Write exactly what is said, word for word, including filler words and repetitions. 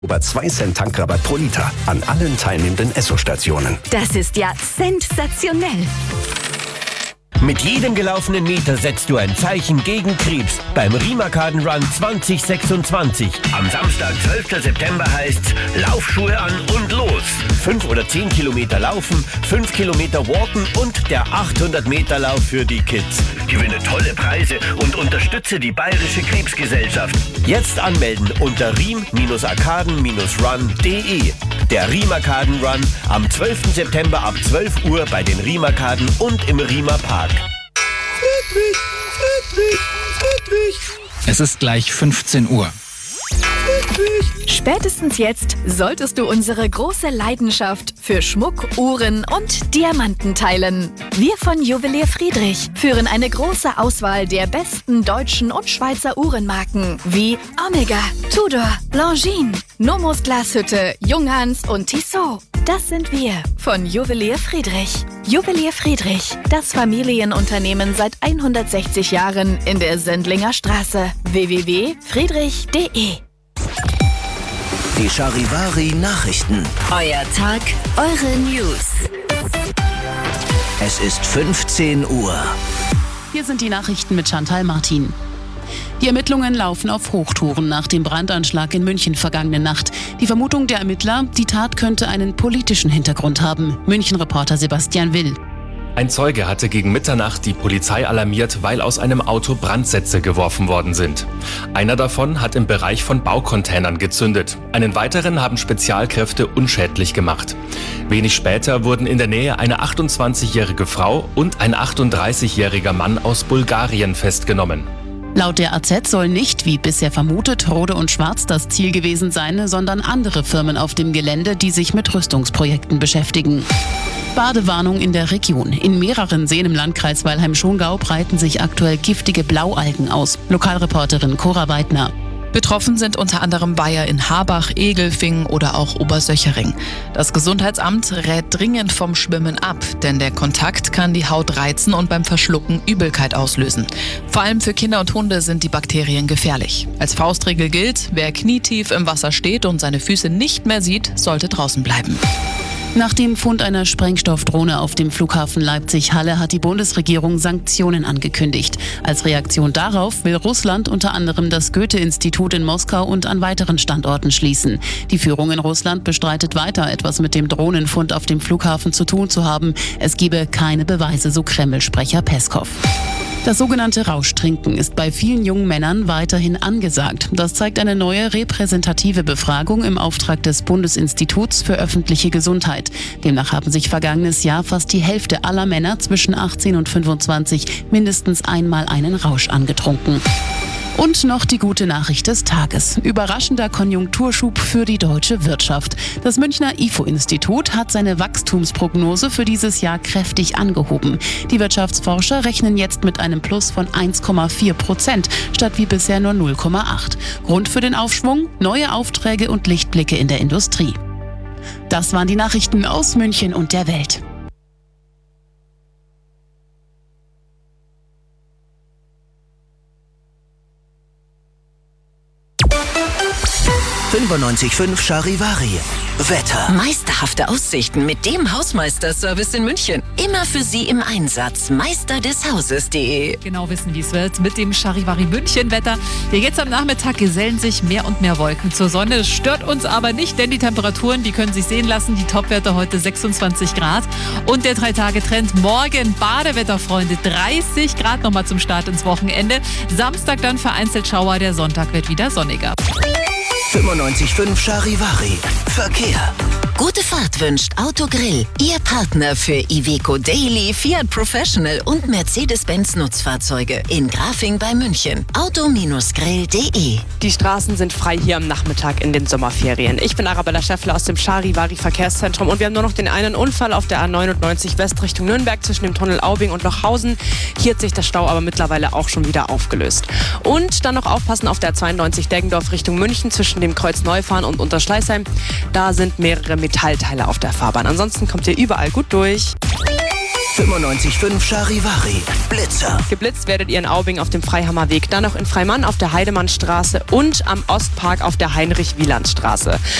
Über zwei Cent Tankrabatt pro Liter an allen teilnehmenden Esso-Stationen. Das ist ja sensationell. Mit jedem gelaufenen Meter setzt du ein Zeichen gegen Krebs beim Rimakarden Run zwanzig sechsundzwanzig. Am Samstag, zwölften September heißt's Laufschuhe an und los. Fünf oder zehn Kilometer laufen, fünf Kilometer walken und der achthundert Meter Lauf für die Kids. Gewinne tolle Preise und unterstütze die Bayerische Krebsgesellschaft. Jetzt anmelden unter riem arkaden run punkt de. Der Rimakarden Run am zwölften September ab zwölf Uhr bei den Rimakarden und im Riemer Park. Friedrich, Friedrich, Friedrich. Es ist gleich fünfzehn Uhr. Spätestens jetzt solltest du unsere große Leidenschaft für Schmuck, Uhren und Diamanten teilen. Wir von Juwelier Friedrich führen eine große Auswahl der besten deutschen und Schweizer Uhrenmarken wie Omega, Tudor, Longines, Nomos Glashütte, Junghans und Tissot. Das sind wir von Juwelier Friedrich. Juwelier Friedrich, das Familienunternehmen seit hundertsechzig Jahren in der Sendlinger Straße. w w w punkt friedrich punkt de. Die Charivari Nachrichten. Euer Tag, eure News. Es ist fünfzehn Uhr. Hier sind die Nachrichten mit Chantal Martin. Die Ermittlungen laufen auf Hochtouren nach dem Brandanschlag in München vergangene Nacht. Die Vermutung der Ermittler, die Tat könnte einen politischen Hintergrund haben. München-Reporter Sebastian Will. Ein Zeuge hatte gegen Mitternacht die Polizei alarmiert, weil aus einem Auto Brandsätze geworfen worden sind. Einer davon hat im Bereich von Baucontainern gezündet. Einen weiteren haben Spezialkräfte unschädlich gemacht. Wenig später wurden in der Nähe eine achtundzwanzigjährige Frau und ein achtunddreißigjähriger Mann aus Bulgarien festgenommen. Laut der A Z soll nicht, wie bisher vermutet, Rode und Schwarz das Ziel gewesen sein, sondern andere Firmen auf dem Gelände, die sich mit Rüstungsprojekten beschäftigen. Badewarnung in der Region. In mehreren Seen im Landkreis Weilheim-Schongau breiten sich aktuell giftige Blaualgen aus. Lokalreporterin Cora Weidner. Betroffen sind unter anderem Bayer in Habach, Egelfingen oder auch Obersöchering. Das Gesundheitsamt rät dringend vom Schwimmen ab, denn der Kontakt kann die Haut reizen und beim Verschlucken Übelkeit auslösen. Vor allem für Kinder und Hunde sind die Bakterien gefährlich. Als Faustregel gilt, wer knietief im Wasser steht und seine Füße nicht mehr sieht, sollte draußen bleiben. Nach dem Fund einer Sprengstoffdrohne auf dem Flughafen Leipzig-Halle hat die Bundesregierung Sanktionen angekündigt. Als Reaktion darauf will Russland unter anderem das Goethe-Institut in Moskau und an weiteren Standorten schließen. Die Führung in Russland bestreitet weiter, etwas mit dem Drohnenfund auf dem Flughafen zu tun zu haben. Es gebe keine Beweise, so Kreml-Sprecher Peskov. Das sogenannte Rauschtrinken ist bei vielen jungen Männern weiterhin angesagt. Das zeigt eine neue repräsentative Befragung im Auftrag des Bundesinstituts für öffentliche Gesundheit. Demnach haben sich vergangenes Jahr fast die Hälfte aller Männer zwischen achtzehn und fünfundzwanzig mindestens einmal einen Rausch angetrunken. Und noch die gute Nachricht des Tages. Überraschender Konjunkturschub für die deutsche Wirtschaft. Das Münchner I F O-Institut hat seine Wachstumsprognose für dieses Jahr kräftig angehoben. Die Wirtschaftsforscher rechnen jetzt mit einem Plus von eins Komma vier Prozent statt wie bisher nur null Komma acht. Grund für den Aufschwung? Neue Aufträge und Lichtblicke in der Industrie. Das waren die Nachrichten aus München und der Welt. fünfundneunzig Komma fünf Charivari. Wetter. Meisterhafte Aussichten mit dem Hausmeister-Service in München. Immer für Sie im Einsatz. meister des hauses punkt de. Genau wissen, wie es wird mit dem Charivari München-Wetter. Jetzt am Nachmittag gesellen sich mehr und mehr Wolken zur Sonne. Es stört uns aber nicht, denn die Temperaturen, die können sich sehen lassen. Die Topwerte heute sechsundzwanzig Grad. Und der Drei-Tage-Trend morgen Badewetter, Freunde. dreißig Grad nochmal zum Start ins Wochenende. Samstag dann vereinzelt Schauer. Der Sonntag wird wieder sonniger. fünfundneunzig Komma fünf Charivari. Verkehr. Gute Fahrt wünscht Autogrill. Ihr Partner für Iveco Daily, Fiat Professional und Mercedes-Benz Nutzfahrzeuge in Grafing bei München. auto grill punkt de. Die Straßen sind frei hier am Nachmittag in den Sommerferien. Ich bin Arabella Scheffler aus dem Charivari Verkehrszentrum und wir haben nur noch den einen Unfall auf der A neunundneunzig West Richtung Nürnberg zwischen dem Tunnel Aubing und Lochhausen. Hier hat sich der Stau aber mittlerweile auch schon wieder aufgelöst. Und dann noch aufpassen auf der A zweiundneunzig Deggendorf Richtung München zwischen dem Kreuz Neufahren und Unterschleißheim. Da sind mehrere Metallteile auf der Fahrbahn. Ansonsten kommt ihr überall gut durch. fünfundneunzig Komma fünf Charivari, Blitzer. Geblitzt werdet ihr in Aubing auf dem Freihammerweg, dann noch in Freimann auf der Heidemannstraße und am Ostpark auf der Heinrich-Wieland-Straße.